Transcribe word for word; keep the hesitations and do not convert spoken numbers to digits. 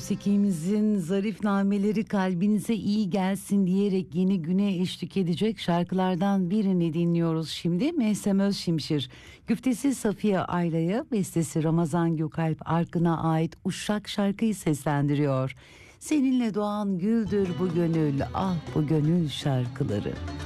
musikimizin zarif nameleri kalbinize iyi gelsin diyerek yeni güne eşlik edecek şarkılardan birini dinliyoruz şimdi. Mevsem Özşimşir, güftesi Safiye Ayla'ya, bestesi Ramazan Gökalp Arkın'a ait Uşak şarkıyı seslendiriyor. Seninle doğan güldür bu gönül, ah bu gönül şarkıları.